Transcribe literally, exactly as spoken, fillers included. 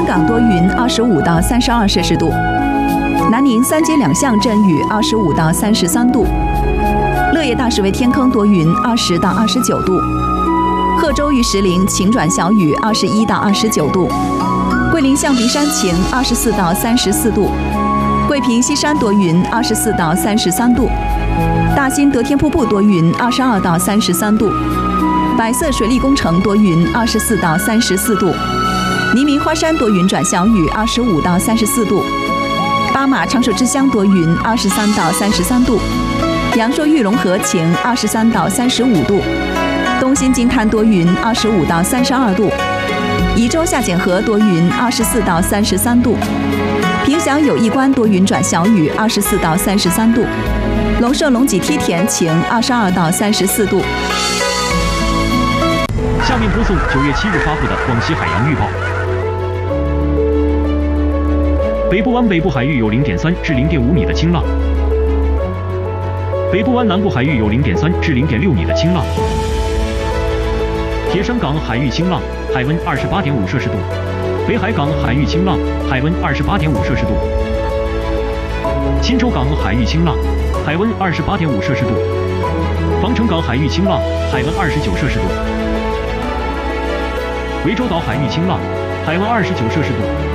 港多云，二十五到三十二摄氏度。南宁三街两巷阵雨，二十五到三十三度。乐业大室为天坑多云，二十到二十九度。贺州与石林晴转小雨，二十一到二十九度。桂林象鼻山晴，二十四到三十四度。桂平西山多云，二十四到三十三度。大兴得天瀑布多云，二十二到三十三度。百色水利工程多云，二十四到三十四度。黎明花山多云转小雨，二十五到三十四度。巴马长寿之乡多云，二十三到三十三度。阳朔玉龙河晴，二十三到三十五度。东兴金滩多云，二十五到三十二度。宜州下简河多云，二十四到三十三度。凭祥友谊关多云转小雨，二十四到三十三度。龙社龙脊梯田晴，二十二到三十四度。 下面播送九月七日发布的广西海洋预报。北部湾北部海域有零点三至零点五米的清浪，北部湾南部海域有零点三至零点六米的清浪。铁山港海域清浪，海温二十八点五摄氏度；北海港海域清浪，海温二十八点五摄氏度；钦州港海域清浪，海温二十八点五摄氏度；防城港海域清浪，海温二十九摄氏度；涠洲岛海域清浪，海温二十九摄氏度。